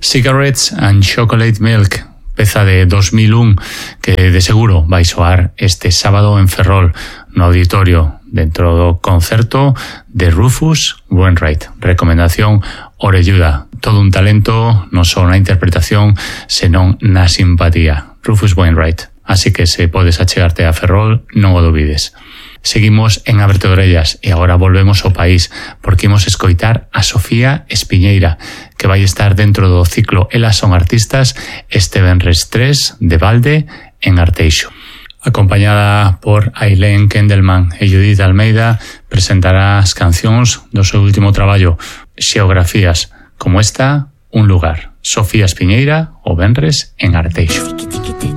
Cigarettes and Chocolate Milk, peza de 2001 que de seguro vai soar este sábado en Ferrol no auditorio dentro do concerto de Rufus Wainwright. Recomendación orelluda, todo un talento non só na interpretación senón na simpatía. Rufus Wainwright. Así que se podes achegarte a Ferrol, non o dubides. Seguimos en Ábrete Orellas e agora volvemos ao país porque imos escoitar a Sofía Espiñeira, que vai estar dentro do ciclo Elas son artistas este venres 3 de Valde en Arteixo. Acompañada por Ailén Kendelman e Judith Almeida, presentará as cancións do seu último traballo, Xeografías, como esta, Un lugar. Sofía Espiñeira, o venres en Arteixo.